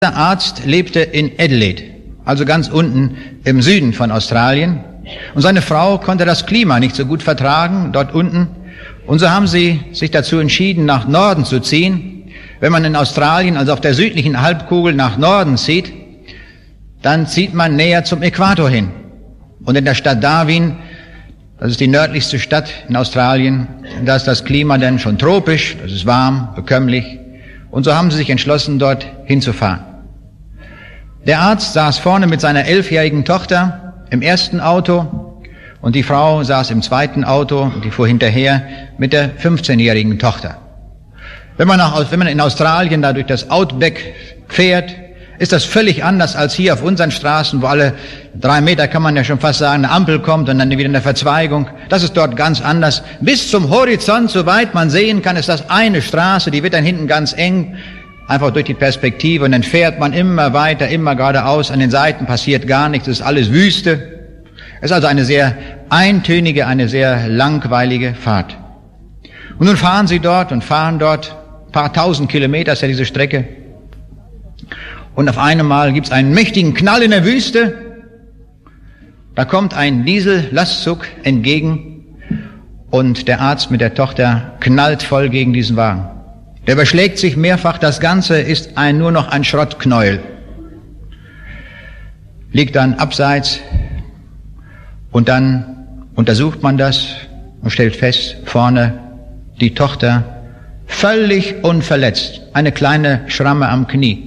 Der Arzt lebte in Adelaide, also ganz unten im Süden von Australien. Und seine Frau konnte das Klima nicht so gut vertragen, dort unten. Und so haben sie sich dazu entschieden, nach Norden zu ziehen. Wenn man in Australien, also auf der südlichen Halbkugel, nach Norden zieht, dann zieht man näher zum Äquator hin. Und in der Stadt Darwin, das ist die nördlichste Stadt in Australien, da ist das Klima dann schon tropisch, das ist warm, bekömmlich. Und so haben sie sich entschlossen, dort hinzufahren. Der Arzt saß vorne mit seiner 11-jährigen Tochter im ersten Auto und die Frau saß im zweiten Auto und die fuhr hinterher mit der 15-jährigen Tochter. Wenn man in Australien da durch das Outback fährt, ist das völlig anders als hier auf unseren Straßen, wo alle 3 Meter, kann man ja schon fast sagen, eine Ampel kommt und dann wieder eine Verzweigung. Das ist dort ganz anders. Bis zum Horizont, soweit man sehen kann, ist das eine Straße, die wird dann hinten ganz eng, einfach durch die Perspektive, und dann fährt man immer weiter, immer geradeaus, an den Seiten passiert gar nichts, es ist alles Wüste. Es ist also eine sehr eintönige, eine sehr langweilige Fahrt. Und nun fahren sie dort und fahren dort, ein paar tausend Kilometer ist ja diese Strecke, und auf einmal gibt es einen mächtigen Knall in der Wüste. Da kommt ein Diesel-Lastzug entgegen und der Arzt mit der Tochter knallt voll gegen diesen Wagen. Der überschlägt sich mehrfach, das Ganze ist nur noch ein Schrottknäuel. Liegt dann abseits und dann untersucht man das und stellt fest, vorne die Tochter völlig unverletzt, eine kleine Schramme am Knie.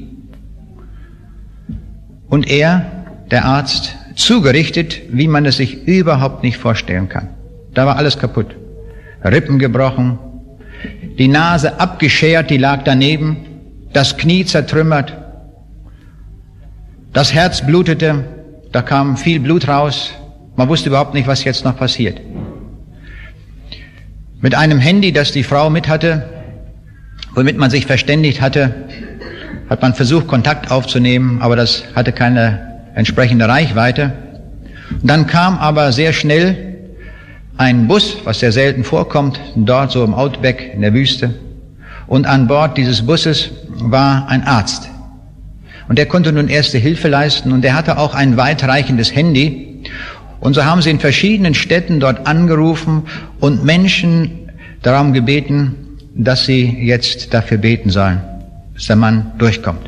Und er, der Arzt, zugerichtet, wie man es sich überhaupt nicht vorstellen kann. Da war alles kaputt. Rippen gebrochen, die Nase abgeschert, die lag daneben, das Knie zertrümmert, das Herz blutete, da kam viel Blut raus, man wusste überhaupt nicht, was jetzt noch passiert. Mit einem Handy, das die Frau mit hatte, womit man sich verständigt hatte, hat man versucht, Kontakt aufzunehmen, aber das hatte keine entsprechende Reichweite. Und dann kam aber sehr schnell ein Bus, was sehr selten vorkommt, dort so im Outback in der Wüste. Und an Bord dieses Busses war ein Arzt. Und der konnte nun erste Hilfe leisten und der hatte auch ein weitreichendes Handy. Und so haben sie in verschiedenen Städten dort angerufen und Menschen darum gebeten, dass sie jetzt dafür beten sollen, dass der Mann durchkommt.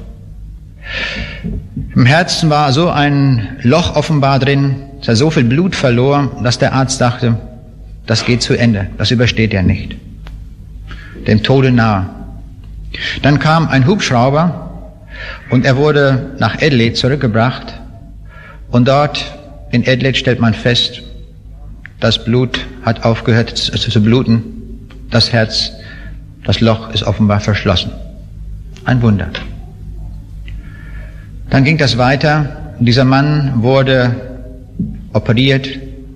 Im Herzen war so ein Loch offenbar drin, dass er so viel Blut verlor, dass der Arzt dachte, das geht zu Ende, das übersteht er nicht. Dem Tode nahe. Dann kam ein Hubschrauber und er wurde nach Adelaide zurückgebracht und dort in Adelaide stellt man fest, das Blut hat aufgehört zu bluten, das Herz, das Loch ist offenbar verschlossen. Ein Wunder. Dann ging das weiter. Dieser Mann wurde operiert.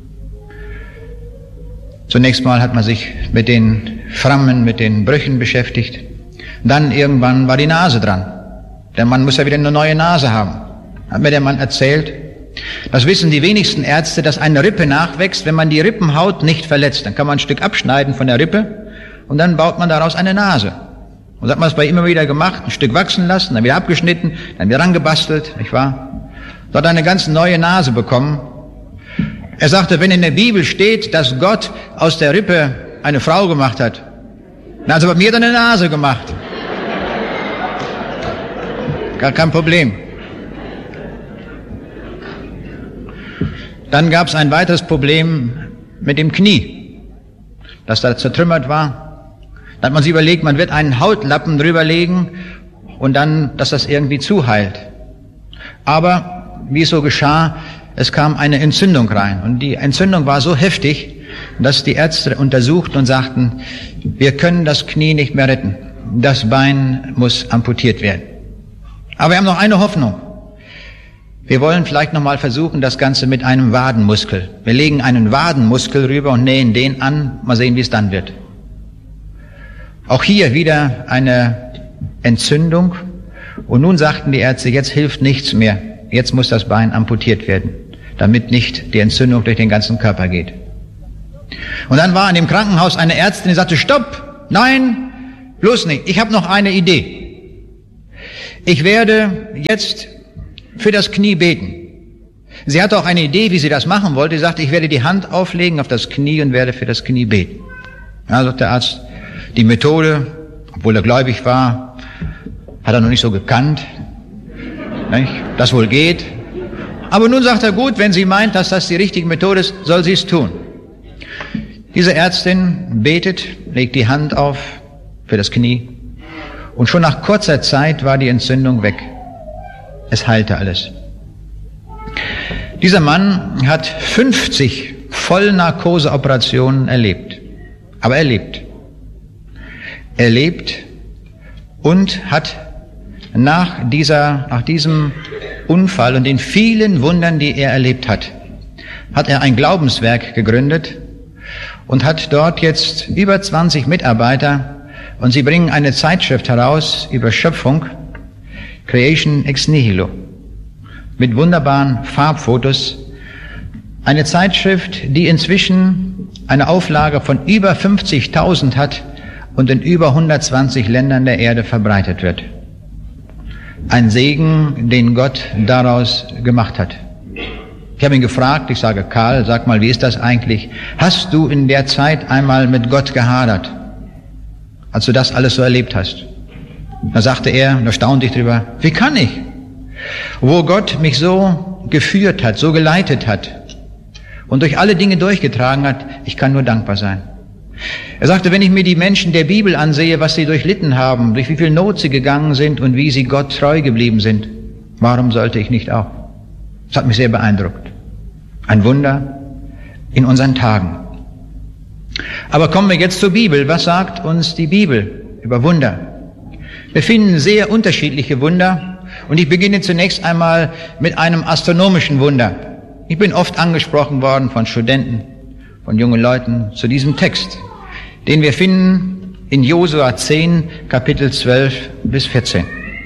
Zunächst mal hat man sich mit den Frammen, mit den Brüchen beschäftigt. Dann irgendwann war die Nase dran. Der Mann muss ja wieder eine neue Nase haben. Hat mir der Mann erzählt. Das wissen die wenigsten Ärzte, dass eine Rippe nachwächst, wenn man die Rippenhaut nicht verletzt. Dann kann man ein Stück abschneiden von der Rippe und dann baut man daraus eine Nase. Und so hat man es bei ihm immer wieder gemacht, ein Stück wachsen lassen, dann wieder abgeschnitten, dann wieder rangebastelt, nicht wahr? So hat er eine ganz neue Nase bekommen. Er sagte, wenn in der Bibel steht, dass Gott aus der Rippe eine Frau gemacht hat, dann hat er bei mir dann eine Nase gemacht. Gar kein Problem. Dann gab es ein weiteres Problem mit dem Knie, das da zertrümmert war. Da hat man sich überlegt, man wird einen Hautlappen drüber legen und dann, dass das irgendwie zuheilt. Aber wie es so geschah, es kam eine Entzündung rein. Und die Entzündung war so heftig, dass die Ärzte untersuchten und sagten, wir können das Knie nicht mehr retten. Das Bein muss amputiert werden. Aber wir haben noch eine Hoffnung. Wir wollen vielleicht nochmal versuchen, das Ganze mit einem Wadenmuskel. Wir legen einen Wadenmuskel rüber und nähen den an. Mal sehen, wie es dann wird. Auch hier wieder eine Entzündung. Und nun sagten die Ärzte, jetzt hilft nichts mehr. Jetzt muss das Bein amputiert werden, damit nicht die Entzündung durch den ganzen Körper geht. Und dann war in dem Krankenhaus eine Ärztin, die sagte, stopp, nein, bloß nicht, ich habe noch eine Idee. ich werde jetzt für das Knie beten. Sie hatte auch eine Idee, wie sie das machen wollte. Sie sagte, ich werde die Hand auflegen auf das Knie und werde für das Knie beten. Ja, sagt der Arzt, die Methode, obwohl er gläubig war, hat er noch nicht so gekannt. Nicht? Das wohl geht. Aber nun sagt er, gut, wenn sie meint, dass das die richtige Methode ist, soll sie es tun. Diese Ärztin betet, legt die Hand auf für das Knie und schon nach kurzer Zeit war die Entzündung weg. Es heilte alles. Dieser Mann hat 50 Vollnarkoseoperationen erlebt. Aber er lebt. Er lebt und hat nach diesem Unfall und den vielen Wundern, die er erlebt hat, hat er ein Glaubenswerk gegründet und hat dort jetzt über 20 Mitarbeiter und sie bringen eine Zeitschrift heraus über Schöpfung, Creation ex nihilo, mit wunderbaren Farbfotos. Eine Zeitschrift, die inzwischen eine Auflage von über 50.000 hat und in über 120 Ländern der Erde verbreitet wird. Ein Segen, den Gott daraus gemacht hat. Ich habe ihn gefragt, ich sage, Karl, sag mal, wie ist das eigentlich? Hast du in der Zeit einmal mit Gott gehadert, als du das alles so erlebt hast? Da sagte er, und da staunte ich drüber, wie kann ich? Wo Gott mich so geführt hat, so geleitet hat und durch alle Dinge durchgetragen hat, ich kann nur dankbar sein. Er sagte, wenn ich mir die Menschen der Bibel ansehe, was sie durchlitten haben, durch wie viel Not sie gegangen sind und wie sie Gott treu geblieben sind, warum sollte ich nicht auch? Das hat mich sehr beeindruckt. Ein Wunder in unseren Tagen. Aber kommen wir jetzt zur Bibel. Was sagt uns die Bibel über Wunder? Wir finden sehr unterschiedliche Wunder und ich beginne zunächst einmal mit einem astronomischen Wunder. Ich bin oft angesprochen worden von Studenten, von jungen Leuten zu diesem Text, den wir finden in Josua 10, Kapitel 12 bis 14.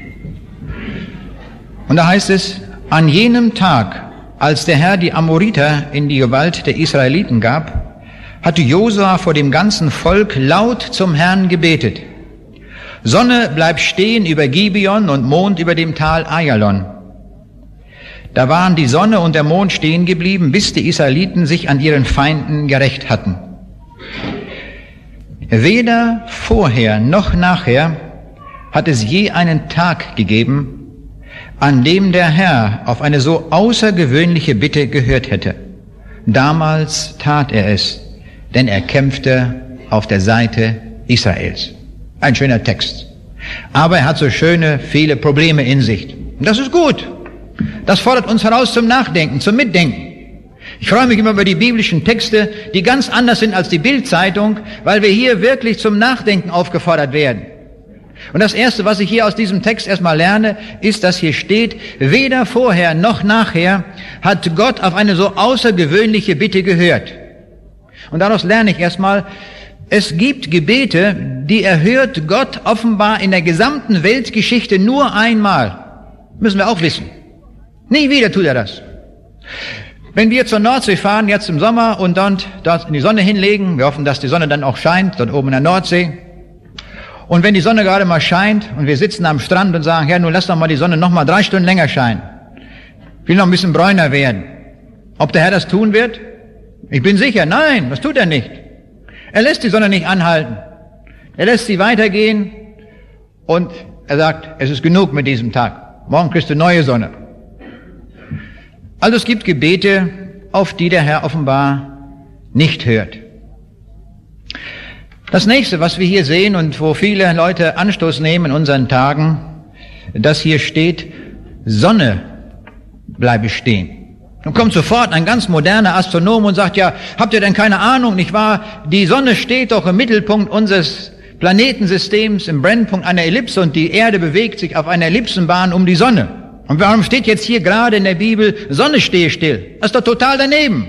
Und da heißt es, an jenem Tag, als der Herr die Amoriter in die Gewalt der Israeliten gab, hatte Josua vor dem ganzen Volk laut zum Herrn gebetet. Sonne, bleib stehen über Gibeon und Mond über dem Tal Ayalon. Da waren die Sonne und der Mond stehen geblieben, bis die Israeliten sich an ihren Feinden gerächt hatten. Weder vorher noch nachher hat es je einen Tag gegeben, an dem der Herr auf eine so außergewöhnliche Bitte gehört hätte. Damals tat er es, denn er kämpfte auf der Seite Israels. Ein schöner Text. Aber er hat so viele Probleme in sich. Und das ist gut. Das fordert uns heraus zum Nachdenken, zum Mitdenken. Ich freue mich immer über die biblischen Texte, die ganz anders sind als die Bild-Zeitung, weil wir hier wirklich zum Nachdenken aufgefordert werden. Und das Erste, was ich hier aus diesem Text erstmal lerne, ist, dass hier steht, weder vorher noch nachher hat Gott auf eine so außergewöhnliche Bitte gehört. Und daraus lerne ich erstmal, es gibt Gebete, die erhört Gott offenbar in der gesamten Weltgeschichte nur einmal. Müssen wir auch wissen. Nie wieder tut er das. Wenn wir zur Nordsee fahren, jetzt im Sommer, und dort in die Sonne hinlegen, wir hoffen, dass die Sonne dann auch scheint, dort oben in der Nordsee. Und wenn die Sonne gerade mal scheint und wir sitzen am Strand und sagen, Herr, nun lass doch mal die Sonne noch mal 3 Stunden länger scheinen. Ich will noch ein bisschen bräuner werden. Ob der Herr das tun wird? Ich bin sicher, nein, das tut er nicht. Er lässt die Sonne nicht anhalten. Er lässt sie weitergehen und er sagt, es ist genug mit diesem Tag. Morgen kriegst du neue Sonne. Also es gibt Gebete, auf die der Herr offenbar nicht hört. Das nächste, was wir hier sehen und wo viele Leute Anstoß nehmen in unseren Tagen, dass hier steht, Sonne bleibe stehen. Dann kommt sofort ein ganz moderner Astronom und sagt, ja, habt ihr denn keine Ahnung, nicht wahr? Die Sonne steht doch im Mittelpunkt unseres Planetensystems, im Brennpunkt einer Ellipse und die Erde bewegt sich auf einer Ellipsenbahn um die Sonne. Und warum steht jetzt hier gerade in der Bibel, Sonne stehe still? Das ist doch total daneben.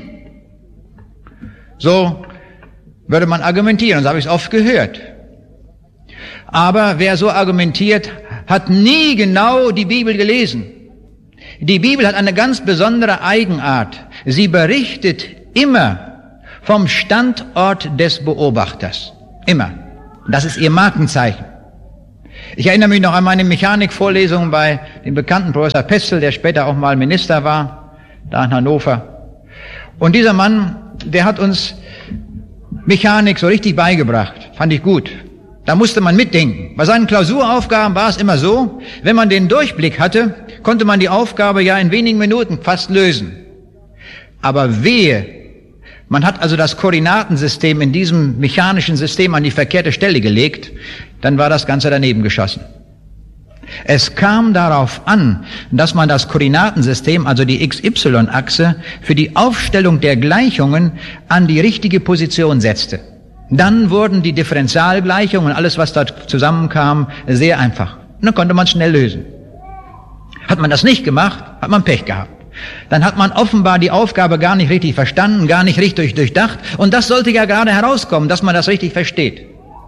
So würde man argumentieren, und so habe ich es oft gehört. Aber wer so argumentiert, hat nie genau die Bibel gelesen. Die Bibel hat eine ganz besondere Eigenart. Sie berichtet immer vom Standort des Beobachters. Immer. Das ist ihr Markenzeichen. Ich erinnere mich noch an meine Mechanikvorlesung bei dem bekannten Professor Pestel, der später auch mal Minister war, da in Hannover. Und dieser Mann, der hat uns Mechanik so richtig beigebracht. Fand ich gut. Da musste man mitdenken. Bei seinen Klausuraufgaben war es immer so, wenn man den Durchblick hatte, konnte man die Aufgabe ja in wenigen Minuten fast lösen. Aber wehe, man hat also das Koordinatensystem in diesem mechanischen System an die verkehrte Stelle gelegt, dann war das Ganze daneben geschossen. Es kam darauf an, dass man das Koordinatensystem, also die XY-Achse, für die Aufstellung der Gleichungen an die richtige Position setzte. Dann wurden die Differentialgleichungen und alles, was da zusammenkam, sehr einfach. Und dann konnte man es schnell lösen. Hat man das nicht gemacht, hat man Pech gehabt. Dann hat man offenbar die Aufgabe gar nicht richtig verstanden, gar nicht richtig durchdacht. Und das sollte ja gerade herauskommen, dass man das richtig versteht.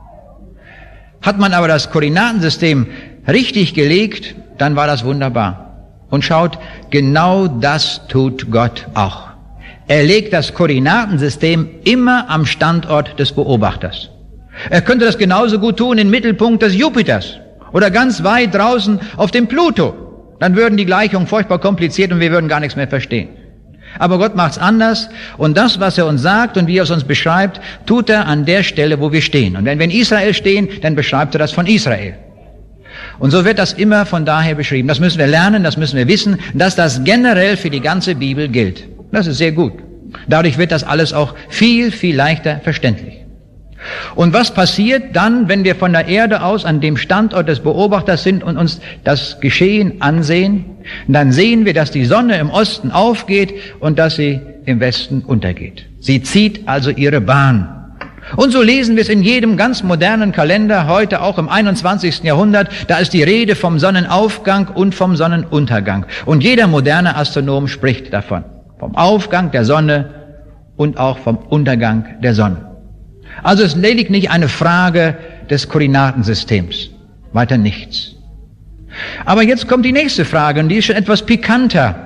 Hat man aber das Koordinatensystem richtig gelegt, dann war das wunderbar. Und schaut, genau das tut Gott auch. Er legt das Koordinatensystem immer am Standort des Beobachters. Er könnte das genauso gut tun im Mittelpunkt des Jupiters oder ganz weit draußen auf dem Pluto. Dann würden die Gleichungen furchtbar kompliziert und wir würden gar nichts mehr verstehen. Aber Gott macht's anders und das, was er uns sagt und wie er es uns beschreibt, tut er an der Stelle, wo wir stehen. Und wenn wir in Israel stehen, dann beschreibt er das von Israel. Und so wird das immer von daher beschrieben. Das müssen wir lernen, das müssen wir wissen, dass das generell für die ganze Bibel gilt. Das ist sehr gut. Dadurch wird das alles auch viel, viel leichter verständlich. Und was passiert dann, wenn wir von der Erde aus an dem Standort des Beobachters sind und uns das Geschehen ansehen? Dann sehen wir, dass die Sonne im Osten aufgeht und dass sie im Westen untergeht. Sie zieht also ihre Bahn. Und so lesen wir es in jedem ganz modernen Kalender, heute auch im 21. Jahrhundert, da ist die Rede vom Sonnenaufgang und vom Sonnenuntergang. Und jeder moderne Astronom spricht davon. Vom Aufgang der Sonne und auch vom Untergang der Sonne. Also es ist lediglich nicht eine Frage des Koordinatensystems, weiter nichts. Aber jetzt kommt die nächste Frage und die ist schon etwas pikanter.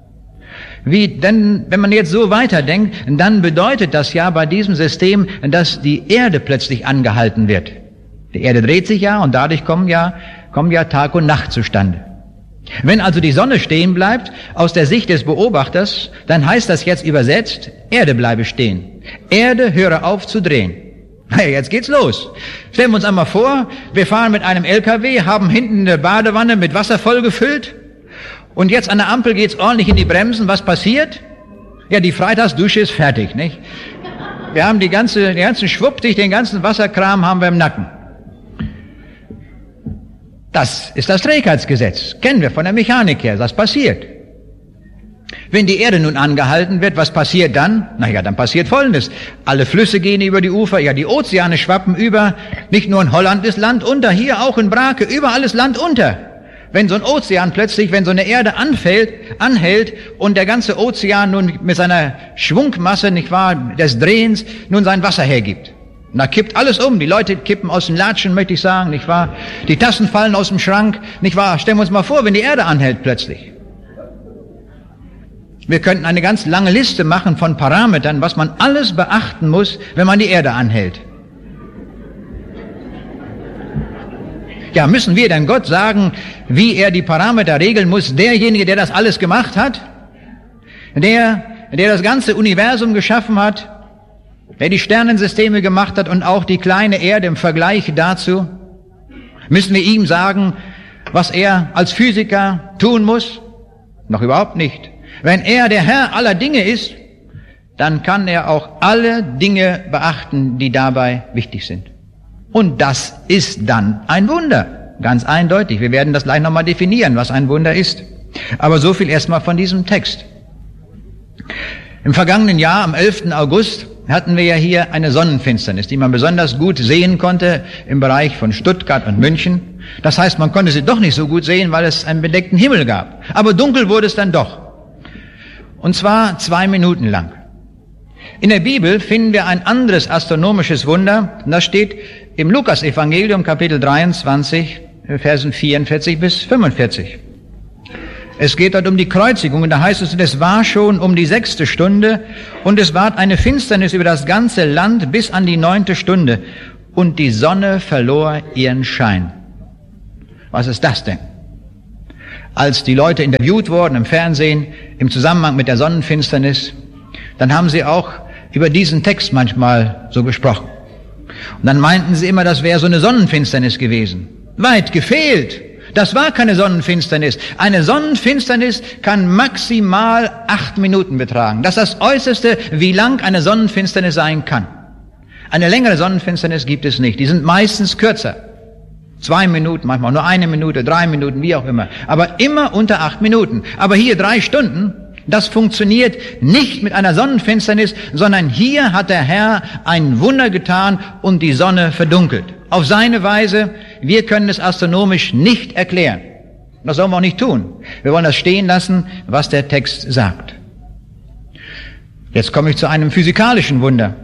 Denn wenn man jetzt so weiterdenkt, dann bedeutet das ja bei diesem System, dass die Erde plötzlich angehalten wird. Die Erde dreht sich ja und dadurch kommen ja Tag und Nacht zustande. Wenn also die Sonne stehen bleibt, aus der Sicht des Beobachters, dann heißt das jetzt übersetzt, Erde bleibe stehen. Erde, höre auf zu drehen. Naja, jetzt geht's los. Stellen wir uns einmal vor, wir fahren mit einem LKW, haben hinten eine Badewanne mit Wasser vollgefüllt und jetzt an der Ampel geht's ordentlich in die Bremsen. Was passiert? Ja, die Freitagsdusche ist fertig, nicht? Wir haben den ganzen Schwuppdich, den ganzen Wasserkram haben wir im Nacken. Das ist das Trägheitsgesetz. Kennen wir von der Mechanik her. Das passiert. Wenn die Erde nun angehalten wird, was passiert dann? Naja, dann passiert Folgendes. Alle Flüsse gehen über die Ufer, ja, die Ozeane schwappen über. Nicht nur in Holland ist Land unter, hier auch in Brake, überall ist Land unter. Wenn so ein Ozean plötzlich, wenn so eine Erde anhält und der ganze Ozean nun mit seiner Schwungmasse, nicht wahr, des Drehens, nun sein Wasser hergibt. Und da kippt alles um. Die Leute kippen aus den Latschen, möchte ich sagen, nicht wahr? Die Tassen fallen aus dem Schrank, nicht wahr? Stellen wir uns mal vor, wenn die Erde anhält plötzlich. Wir könnten eine ganz lange Liste machen von Parametern, was man alles beachten muss, wenn man die Erde anhält. Ja, müssen wir denn Gott sagen, wie er die Parameter regeln muss? Derjenige, der das alles gemacht hat? Der das ganze Universum geschaffen hat? Der die Sternensysteme gemacht hat und auch die kleine Erde im Vergleich dazu? Müssen wir ihm sagen, was er als Physiker tun muss? Noch überhaupt nicht. Wenn er der Herr aller Dinge ist, dann kann er auch alle Dinge beachten, die dabei wichtig sind. Und das ist dann ein Wunder. Ganz eindeutig. Wir werden das gleich nochmal definieren, was ein Wunder ist. Aber so viel erstmal von diesem Text. Im vergangenen Jahr, am 11. August, hatten wir ja hier eine Sonnenfinsternis, die man besonders gut sehen konnte im Bereich von Stuttgart und München. Das heißt, man konnte sie doch nicht so gut sehen, weil es einen bedeckten Himmel gab. Aber dunkel wurde es dann doch. Und zwar 2 Minuten lang. In der Bibel finden wir ein anderes astronomisches Wunder, und das steht im Lukas-Evangelium, Kapitel 23, Versen 44 bis 45. Es geht dort um die Kreuzigung, und da heißt es war schon um die 6. Stunde, und es ward eine Finsternis über das ganze Land bis an die 9. Stunde, und die Sonne verlor ihren Schein. Was ist das denn? Als die Leute interviewt wurden im Fernsehen im Zusammenhang mit der Sonnenfinsternis, dann haben sie auch über diesen Text manchmal so gesprochen. Und dann meinten sie immer, das wäre so eine Sonnenfinsternis gewesen. Weit gefehlt. Das war keine Sonnenfinsternis. Eine Sonnenfinsternis kann maximal 8 Minuten betragen. Das ist das Äußerste, wie lang eine Sonnenfinsternis sein kann. Eine längere Sonnenfinsternis gibt es nicht. Die sind meistens kürzer. 2 Minuten, manchmal nur 1 Minute, 3 Minuten, wie auch immer. Aber immer unter 8 Minuten. Aber hier 3 Stunden, das funktioniert nicht mit einer Sonnenfinsternis, sondern hier hat der Herr ein Wunder getan und die Sonne verdunkelt. Auf seine Weise, wir können es astronomisch nicht erklären. Das sollen wir auch nicht tun. Wir wollen das stehen lassen, was der Text sagt. Jetzt komme ich zu einem physikalischen Wunder.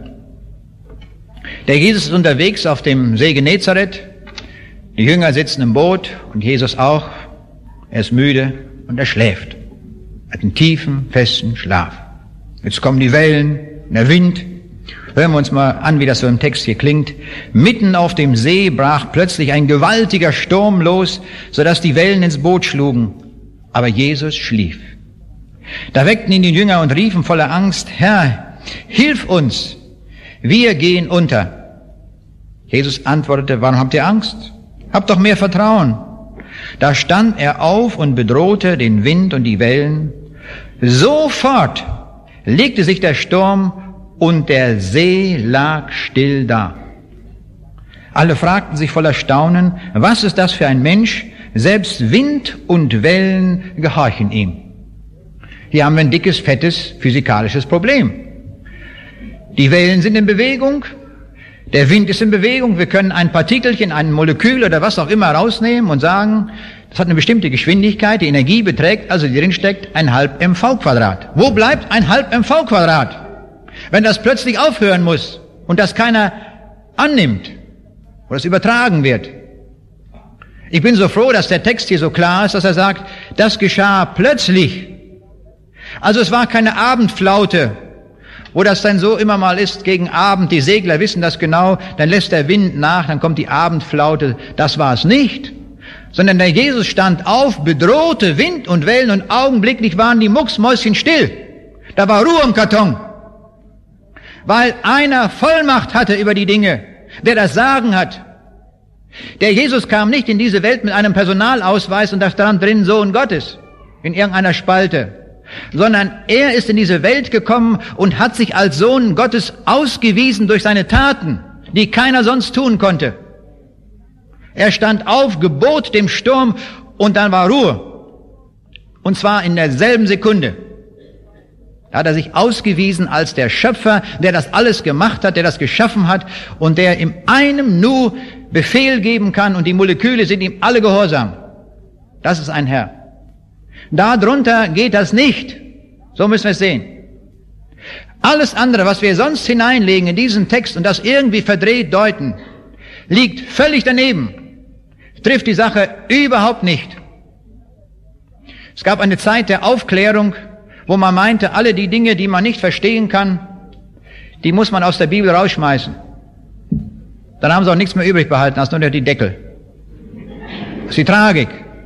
Der Jesus ist unterwegs auf dem See Genezareth. Die Jünger sitzen im Boot und Jesus auch. Er ist müde und er schläft. Er hat einen tiefen, festen Schlaf. Jetzt kommen die Wellen, der Wind. Hören wir uns mal an, wie das so im Text hier klingt. Mitten auf dem See brach plötzlich ein gewaltiger Sturm los, sodass die Wellen ins Boot schlugen. Aber Jesus schlief. Da weckten ihn die Jünger und riefen voller Angst, Herr, hilf uns, wir gehen unter. Jesus antwortete, warum habt ihr Angst? Habt doch mehr Vertrauen. Da stand er auf und bedrohte den Wind und die Wellen. Sofort legte sich der Sturm und der See lag still da. Alle fragten sich voller Staunen, was ist das für ein Mensch? Selbst Wind und Wellen gehorchen ihm. Hier haben wir ein dickes, fettes physikalisches Problem. Die Wellen sind in Bewegung, der Wind ist in Bewegung, wir können ein Partikelchen, ein Molekül oder was auch immer rausnehmen und sagen, das hat eine bestimmte Geschwindigkeit, die Energie beträgt, also die drin steckt, 1/2 mv². Wo bleibt 1/2 mv²? Wenn das plötzlich aufhören muss und das keiner annimmt oder es übertragen wird. Ich bin so froh, dass der Text hier so klar ist, dass er sagt, das geschah plötzlich. Also es war keine Abendflaute, wo das dann so immer mal ist, gegen Abend, die Segler wissen das genau, dann lässt der Wind nach, dann kommt die Abendflaute. Das war es nicht, sondern der Jesus stand auf, bedrohte Wind und Wellen und augenblicklich waren die Mucksmäuschen still. Da war Ruhe im Karton, weil einer Vollmacht hatte über die Dinge, der das Sagen hat. Der Jesus kam nicht in diese Welt mit einem Personalausweis und da stand drin Sohn Gottes in irgendeiner Spalte, sondern er ist in diese Welt gekommen und hat sich als Sohn Gottes ausgewiesen durch seine Taten, die keiner sonst tun konnte. Er stand auf, gebot dem Sturm und dann war Ruhe. Und zwar in derselben Sekunde. Da hat er sich ausgewiesen als der Schöpfer, der das alles gemacht hat, der das geschaffen hat und der in einem Nu Befehl geben kann und die Moleküle sind ihm alle gehorsam. Das ist ein Herr. Darunter geht das nicht. So müssen wir es sehen. Alles andere, was wir sonst hineinlegen in diesen Text und das irgendwie verdreht deuten, liegt völlig daneben. Trifft die Sache überhaupt nicht. Es gab eine Zeit der Aufklärung, wo man meinte, alle die Dinge, die man nicht verstehen kann, die muss man aus der Bibel rausschmeißen. Dann haben sie auch nichts mehr übrig behalten, als nur die Deckel. Das ist die Tragik.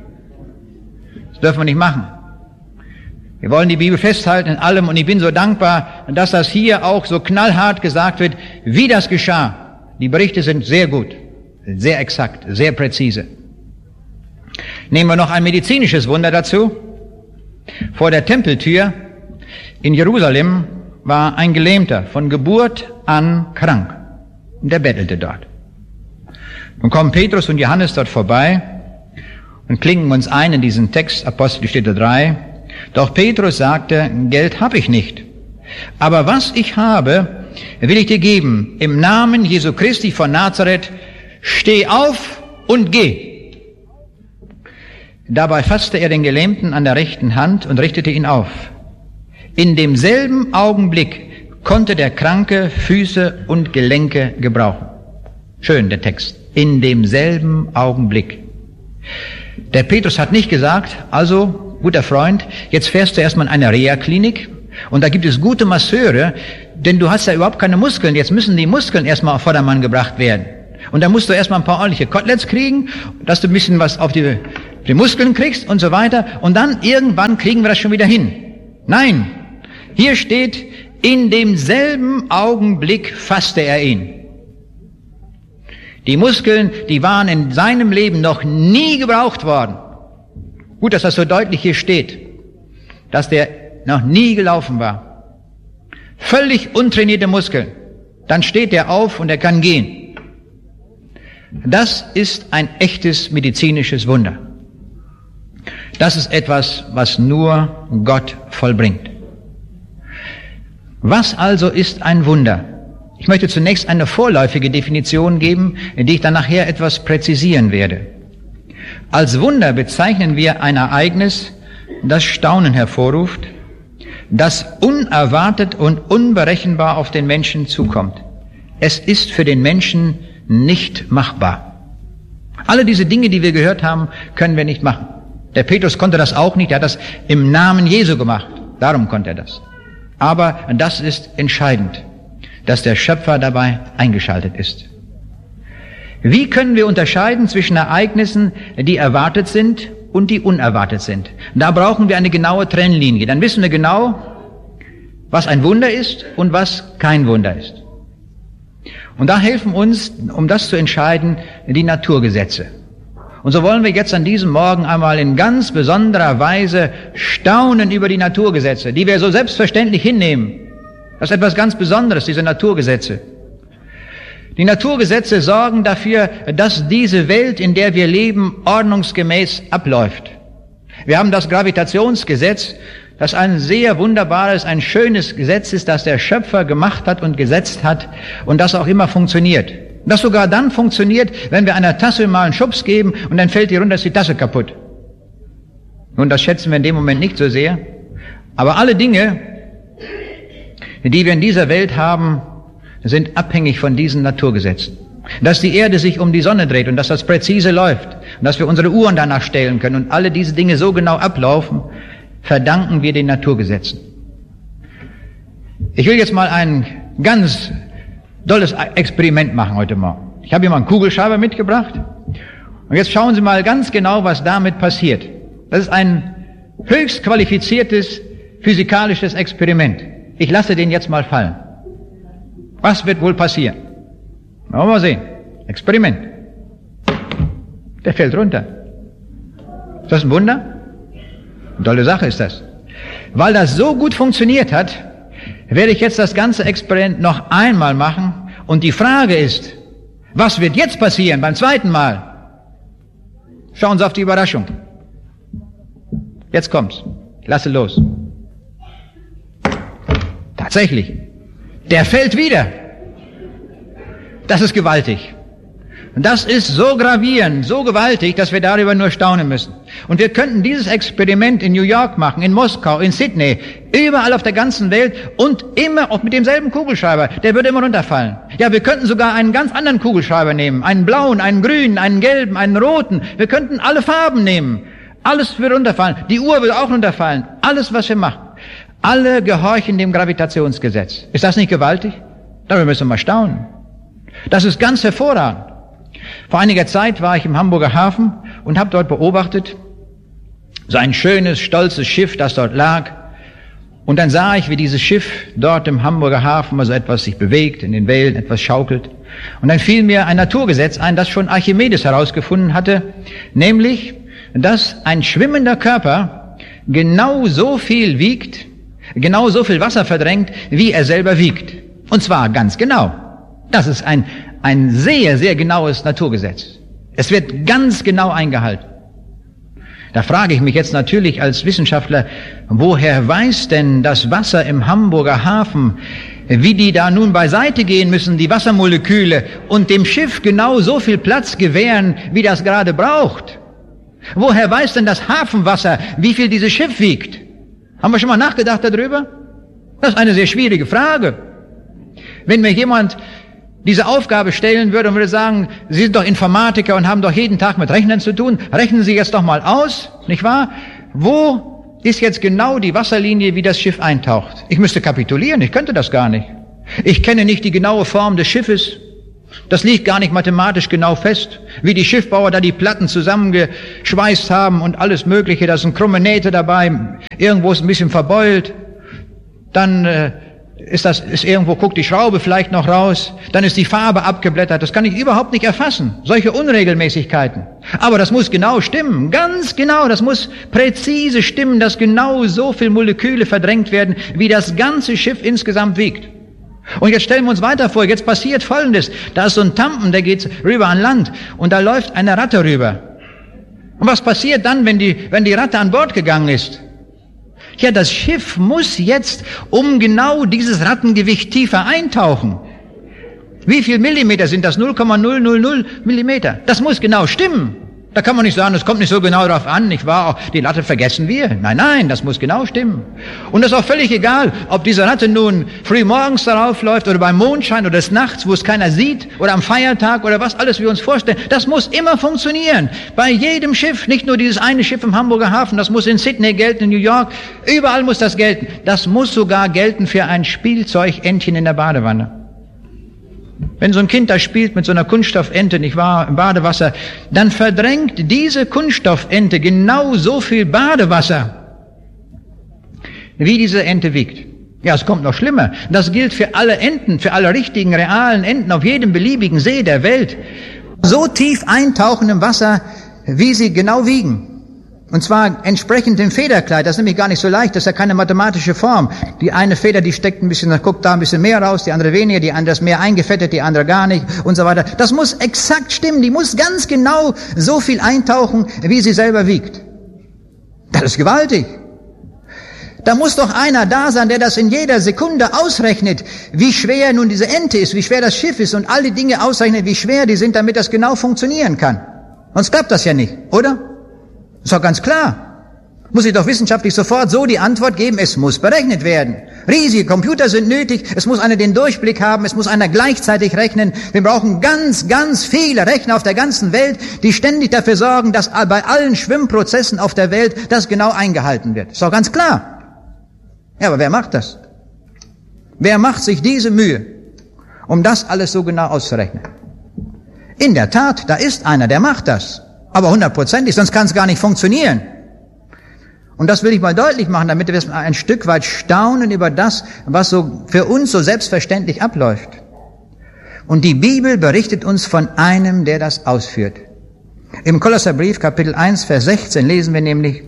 Das dürfen wir nicht machen. Wir wollen die Bibel festhalten in allem und ich bin so dankbar, dass das hier auch so knallhart gesagt wird, wie das geschah. Die Berichte sind sehr gut, sehr exakt, sehr präzise. Nehmen wir noch ein medizinisches Wunder dazu. Vor der Tempeltür in Jerusalem war ein Gelähmter von Geburt an krank. Und der bettelte dort. Nun kommen Petrus und Johannes dort vorbei und klingen uns ein in diesen Text, Apostelgeschichte 3. Doch Petrus sagte, Geld habe ich nicht. Aber was ich habe, will ich dir geben. Im Namen Jesu Christi von Nazareth, steh auf und geh. Dabei fasste er den Gelähmten an der rechten Hand und richtete ihn auf. In demselben Augenblick konnte der Kranke Füße und Gelenke gebrauchen. Schön, der Text. In demselben Augenblick. Der Petrus hat nicht gesagt, also, guter Freund, jetzt fährst du erstmal in eine Reha-Klinik und da gibt es gute Masseure, denn du hast ja überhaupt keine Muskeln, jetzt müssen die Muskeln erstmal auf Vordermann gebracht werden. Und da musst du erstmal ein paar ordentliche Koteletts kriegen, dass du ein bisschen was auf die Muskeln kriegst und so weiter. Und dann irgendwann kriegen wir das schon wieder hin. Nein, hier steht, in demselben Augenblick fasste er ihn. Die Muskeln, die waren in seinem Leben noch nie gebraucht worden. Gut, dass das so deutlich hier steht, dass der noch nie gelaufen war. Völlig untrainierte Muskeln. Dann steht er auf und er kann gehen. Das ist ein echtes medizinisches Wunder. Das ist etwas, was nur Gott vollbringt. Was also ist ein Wunder? Ich möchte zunächst eine vorläufige Definition geben, die ich dann nachher etwas präzisieren werde. Als Wunder bezeichnen wir ein Ereignis, das Staunen hervorruft, das unerwartet und unberechenbar auf den Menschen zukommt. Es ist für den Menschen nicht machbar. Alle diese Dinge, die wir gehört haben, können wir nicht machen. Der Petrus konnte das auch nicht, er hat das im Namen Jesu gemacht. Darum konnte er das. Aber das ist entscheidend, dass der Schöpfer dabei eingeschaltet ist. Wie können wir unterscheiden zwischen Ereignissen, die erwartet sind und die unerwartet sind? Da brauchen wir eine genaue Trennlinie. Dann wissen wir genau, was ein Wunder ist und was kein Wunder ist. Und da helfen uns, um das zu entscheiden, die Naturgesetze. Und so wollen wir jetzt an diesem Morgen einmal in ganz besonderer Weise staunen über die Naturgesetze, die wir so selbstverständlich hinnehmen. Das ist etwas ganz Besonderes, diese Naturgesetze. Die Naturgesetze sorgen dafür, dass diese Welt, in der wir leben, ordnungsgemäß abläuft. Wir haben das Gravitationsgesetz, das ein sehr wunderbares, ein schönes Gesetz ist, das der Schöpfer gemacht hat und gesetzt hat und das auch immer funktioniert. Das sogar dann funktioniert, wenn wir einer Tasse mal einen Schubs geben und dann fällt die runter, ist die Tasse kaputt. Nun, das schätzen wir in dem Moment nicht so sehr. Aber alle Dinge, die wir in dieser Welt haben, sind abhängig von diesen Naturgesetzen. Dass die Erde sich um die Sonne dreht und dass das präzise läuft und dass wir unsere Uhren danach stellen können und alle diese Dinge so genau ablaufen, verdanken wir den Naturgesetzen. Ich will jetzt mal ein ganz dolles Experiment machen heute Morgen. Ich habe hier mal einen Kugelschreiber mitgebracht und jetzt schauen Sie mal ganz genau, was damit passiert. Das ist ein höchst qualifiziertes physikalisches Experiment. Ich lasse den jetzt mal fallen. Was wird wohl passieren? Wollen wir mal sehen. Experiment. Der fällt runter. Ist das ein Wunder? Eine tolle Sache ist das. Weil das so gut funktioniert hat, werde ich jetzt das ganze Experiment noch einmal machen. Und die Frage ist, was wird jetzt passieren beim zweiten Mal? Schauen Sie auf die Überraschung. Jetzt kommt's. Ich lasse los. Tatsächlich. Der fällt wieder. Das ist gewaltig. Und das ist so gravierend, so gewaltig, dass wir darüber nur staunen müssen. Und wir könnten dieses Experiment in New York machen, in Moskau, in Sydney, überall auf der ganzen Welt und immer auch mit demselben Kugelschreiber. Der würde immer runterfallen. Ja, wir könnten sogar einen ganz anderen Kugelschreiber nehmen. Einen blauen, einen grünen, einen gelben, einen roten. Wir könnten alle Farben nehmen. Alles würde runterfallen. Die Uhr würde auch runterfallen. Alles, was wir machen. Alle gehorchen dem Gravitationsgesetz. Ist das nicht gewaltig? Darüber müssen wir mal staunen. Das ist ganz hervorragend. Vor einiger Zeit war ich im Hamburger Hafen und habe dort beobachtet, so ein schönes, stolzes Schiff, das dort lag. Und dann sah ich, wie dieses Schiff dort im Hamburger Hafen also etwas sich bewegt, in den Wellen etwas schaukelt. Und dann fiel mir ein Naturgesetz ein, das schon Archimedes herausgefunden hatte, nämlich, dass ein schwimmender Körper genau so viel wiegt, genau so viel Wasser verdrängt, wie er selber wiegt. Und zwar ganz genau. Das ist ein sehr, sehr genaues Naturgesetz. Es wird ganz genau eingehalten. Da frage ich mich jetzt natürlich als Wissenschaftler, woher weiß denn das Wasser im Hamburger Hafen, wie die da nun beiseite gehen müssen, die Wassermoleküle, und dem Schiff genau so viel Platz gewähren, wie das gerade braucht? Woher weiß denn das Hafenwasser, wie viel dieses Schiff wiegt? Haben wir schon mal nachgedacht darüber? Das ist eine sehr schwierige Frage. Wenn mir jemand diese Aufgabe stellen würde und würde sagen, Sie sind doch Informatiker und haben doch jeden Tag mit Rechnern zu tun, rechnen Sie jetzt doch mal aus, nicht wahr? Wo ist jetzt genau die Wasserlinie, wie das Schiff eintaucht? Ich müsste kapitulieren, ich könnte das gar nicht. Ich kenne nicht die genaue Form des Schiffes. Das liegt gar nicht mathematisch genau fest, wie die Schiffbauer da die Platten zusammengeschweißt haben und alles Mögliche. Da sind krumme Nähte dabei, irgendwo ist ein bisschen verbeult. Dann ist irgendwo, guckt die Schraube vielleicht noch raus. Dann ist die Farbe abgeblättert. Das kann ich überhaupt nicht erfassen. Solche Unregelmäßigkeiten. Aber das muss genau stimmen. Ganz genau. Das muss präzise stimmen, dass genau so viel Moleküle verdrängt werden, wie das ganze Schiff insgesamt wiegt. Und jetzt stellen wir uns weiter vor, jetzt passiert Folgendes. Da ist so ein Tampen, der geht rüber an Land und da läuft eine Ratte rüber. Und was passiert dann, wenn die Ratte an Bord gegangen ist? Ja, das Schiff muss jetzt um genau dieses Rattengewicht tiefer eintauchen. Wie viel Millimeter sind das? 0,000 Millimeter. Das muss genau stimmen. Da kann man nicht sagen, es kommt nicht so genau drauf an, nicht wahr? Die Ratte vergessen wir. Nein, das muss genau stimmen. Und es ist auch völlig egal, ob diese Ratte nun früh morgens darauf läuft oder beim Mondschein oder des Nachts, wo es keiner sieht, oder am Feiertag oder was alles wir uns vorstellen. Das muss immer funktionieren. Bei jedem Schiff, nicht nur dieses eine Schiff im Hamburger Hafen, das muss in Sydney gelten, in New York, überall muss das gelten. Das muss sogar gelten für ein Spielzeugentchen in der Badewanne. Wenn so ein Kind da spielt mit so einer Kunststoffente, nicht wahr, im Badewasser, dann verdrängt diese Kunststoffente genau so viel Badewasser, wie diese Ente wiegt. Ja, es kommt noch schlimmer. Das gilt für alle Enten, für alle richtigen, realen Enten auf jedem beliebigen See der Welt. So tief eintauchen im Wasser, wie sie genau wiegen. Und zwar entsprechend dem Federkleid. Das ist nämlich gar nicht so leicht. Das ist ja keine mathematische Form. Die eine Feder, die steckt ein bisschen, guckt da ein bisschen mehr raus, die andere weniger, die andere ist mehr eingefettet, die andere gar nicht und so weiter. Das muss exakt stimmen. Die muss ganz genau so viel eintauchen, wie sie selber wiegt. Das ist gewaltig. Da muss doch einer da sein, der das in jeder Sekunde ausrechnet, wie schwer nun diese Ente ist, wie schwer das Schiff ist und all die Dinge ausrechnet, wie schwer die sind, damit das genau funktionieren kann. Sonst klappt das ja nicht, oder? Ist doch ganz klar. Muss ich doch wissenschaftlich sofort so die Antwort geben, es muss berechnet werden. Riesige Computer sind nötig, es muss einer den Durchblick haben, es muss einer gleichzeitig rechnen. Wir brauchen ganz viele Rechner auf der ganzen Welt, die ständig dafür sorgen, dass bei allen Schwimmprozessen auf der Welt das genau eingehalten wird. Ist doch ganz klar. Ja, aber wer macht das? Wer macht sich diese Mühe, um das alles so genau auszurechnen? In der Tat, da ist einer, der macht das. Aber 100%, sonst kann es gar nicht funktionieren. Und das will ich mal deutlich machen, damit wir ein Stück weit staunen über das, was so für uns so selbstverständlich abläuft. Und die Bibel berichtet uns von einem, der das ausführt. Im Kolosserbrief, Kapitel 1, Vers 16 lesen wir nämlich: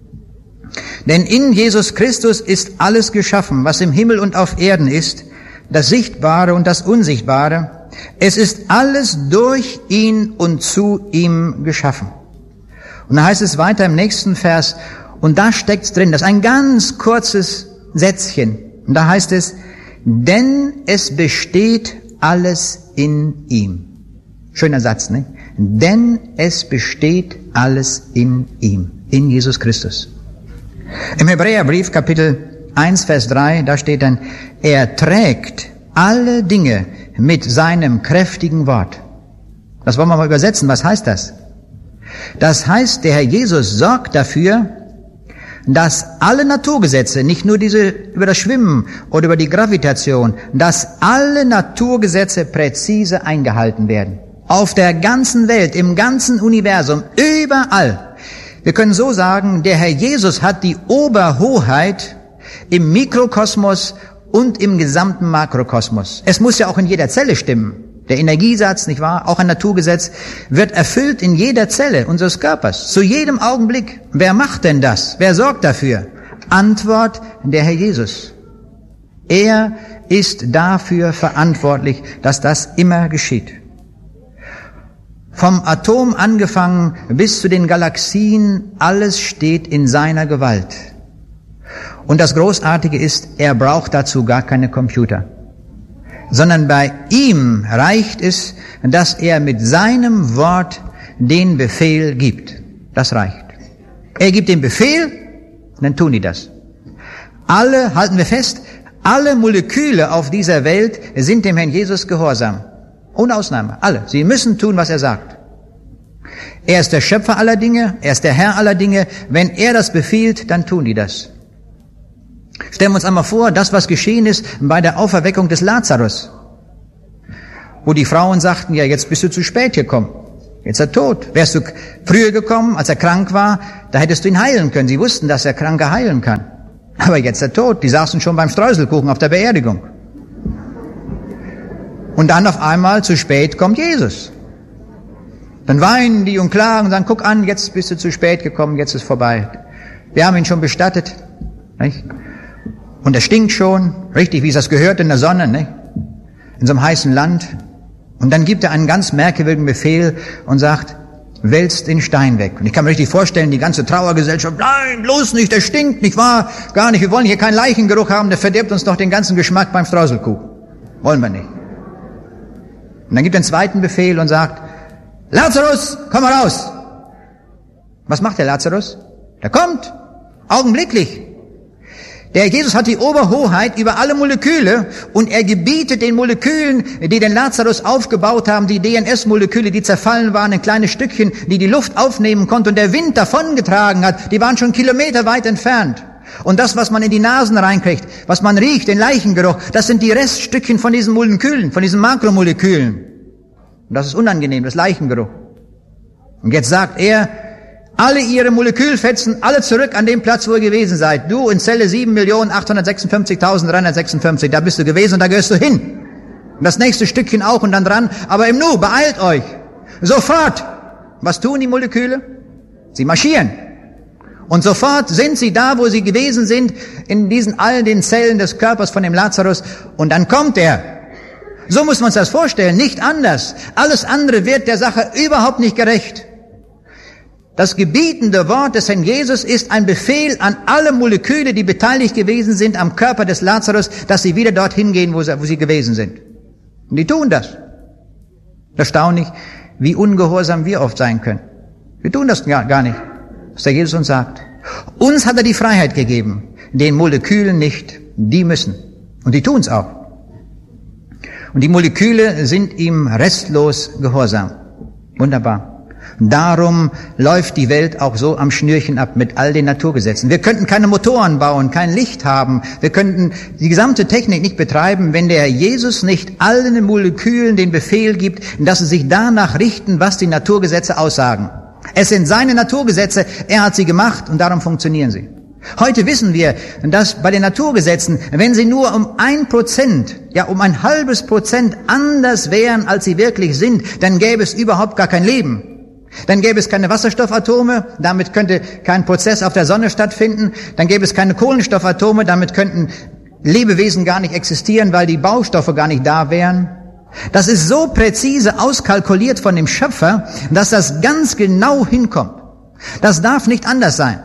Denn in Jesus Christus ist alles geschaffen, was im Himmel und auf Erden ist, das Sichtbare und das Unsichtbare. Es ist alles durch ihn und zu ihm geschaffen. Und da heißt es weiter im nächsten Vers, und da steckt's drin, das ist ein ganz kurzes Sätzchen. Und da heißt es, denn es besteht alles in ihm. Schöner Satz, ne? Denn es besteht alles in ihm, in Jesus Christus. Im Hebräerbrief, Kapitel 1, Vers 3, da steht dann, er trägt alle Dinge mit seinem kräftigen Wort. Das wollen wir mal übersetzen. Was heißt das? Das heißt, der Herr Jesus sorgt dafür, dass alle Naturgesetze, nicht nur diese über das Schwimmen oder über die Gravitation, dass alle Naturgesetze präzise eingehalten werden. Auf der ganzen Welt, im ganzen Universum, überall. Wir können so sagen, der Herr Jesus hat die Oberhoheit im Mikrokosmos und im gesamten Makrokosmos. Es muss ja auch in jeder Zelle stimmen. Der Energiesatz, nicht wahr? Auch ein Naturgesetz wird erfüllt in jeder Zelle unseres Körpers. Zu jedem Augenblick. Wer macht denn das? Wer sorgt dafür? Antwort, der Herr Jesus. Er ist dafür verantwortlich, dass das immer geschieht. Vom Atom angefangen bis zu den Galaxien, alles steht in seiner Gewalt. Und das Großartige ist, er braucht dazu gar keine Computer, sondern bei ihm reicht es, dass er mit seinem Wort den Befehl gibt. Das reicht. Er gibt den Befehl, dann tun die das. Alle, halten wir fest, alle Moleküle auf dieser Welt sind dem Herrn Jesus gehorsam. Ohne Ausnahme. Alle. Sie müssen tun, was er sagt. Er ist der Schöpfer aller Dinge, er ist der Herr aller Dinge. Wenn er das befiehlt, dann tun die das. Stellen wir uns einmal vor, das, was geschehen ist bei der Auferweckung des Lazarus. wo die Frauen sagten, ja, jetzt bist du zu spät gekommen. Jetzt ist er tot. Wärst du früher gekommen, als er krank war, da hättest du ihn heilen können. Sie wussten, dass er Kranke heilen kann. Aber jetzt ist er tot. Die saßen schon beim Streuselkuchen auf der Beerdigung. Und dann auf einmal zu spät kommt Jesus. Dann weinen die und klagen und sagen, guck an, jetzt bist du zu spät gekommen, jetzt ist vorbei. Wir haben ihn schon bestattet. Nicht? Und er stinkt schon, richtig, wie es das gehört in der Sonne, nicht? In so einem heißen Land. Und dann gibt er einen ganz merkwürdigen Befehl und sagt, wälzt den Stein weg. Und ich kann mir richtig vorstellen, die ganze Trauergesellschaft, nein, bloß nicht, der stinkt, nicht wahr? Gar nicht, wir wollen hier keinen Leichengeruch haben, der verdirbt uns doch den ganzen Geschmack beim Streuselkuchen. Wollen wir nicht. Und dann gibt er einen zweiten Befehl und sagt, Lazarus, komm mal raus. Was macht der Lazarus? Der kommt, augenblicklich. Der Jesus hat die Oberhoheit über alle Moleküle und er gebietet den Molekülen, die den Lazarus aufgebaut haben, die DNS-Moleküle, die zerfallen waren in kleine Stückchen, die die Luft aufnehmen konnte und der Wind davongetragen hat, die waren schon kilometerweit entfernt. Und das, was man in die Nasen reinkriegt, was man riecht, den Leichengeruch, das sind die Reststückchen von diesen Molekülen, von diesen Makromolekülen. Und das ist unangenehm, das Leichengeruch. Und jetzt sagt er, alle ihre Molekülfetzen, alle zurück an den Platz, wo ihr gewesen seid. Du in Zelle 7.856.356, da bist du gewesen und da gehörst du hin. Und das nächste Stückchen auch und dann dran. Aber im Nu, beeilt euch. Sofort. Was tun die Moleküle? Sie marschieren. Und sofort sind sie da, wo sie gewesen sind, in diesen all den Zellen des Körpers von dem Lazarus. Und dann kommt er. So muss man uns das vorstellen, nicht anders. Alles andere wird der Sache überhaupt nicht gerecht. Das gebietende Wort des Herrn Jesus ist ein Befehl an alle Moleküle, die beteiligt gewesen sind am Körper des Lazarus, dass sie wieder dorthin gehen, wo sie gewesen sind. Und die tun das. Erstaunlich, wie ungehorsam wir oft sein können. Wir tun das gar nicht, was der Jesus uns sagt. Uns hat er die Freiheit gegeben, den Molekülen nicht. Die müssen. Und die tun es auch. Und die Moleküle sind ihm restlos gehorsam. Wunderbar. Darum läuft die Welt auch so am Schnürchen ab mit all den Naturgesetzen. Wir könnten keine Motoren bauen, kein Licht haben. Wir könnten die gesamte Technik nicht betreiben, wenn der Herr Jesus nicht allen Molekülen den Befehl gibt, dass sie sich danach richten, was die Naturgesetze aussagen. Es sind seine Naturgesetze, er hat sie gemacht und darum funktionieren sie. Heute wissen wir, dass bei den Naturgesetzen, wenn sie nur um 1%, ja um ein halbes Prozent anders wären, als sie wirklich sind, dann gäbe es überhaupt gar kein Leben. Dann gäbe es keine Wasserstoffatome, damit könnte kein Prozess auf der Sonne stattfinden. Dann gäbe es keine Kohlenstoffatome, damit könnten Lebewesen gar nicht existieren, weil die Baustoffe gar nicht da wären. Das ist so präzise auskalkuliert von dem Schöpfer, dass das ganz genau hinkommt. Das darf nicht anders sein.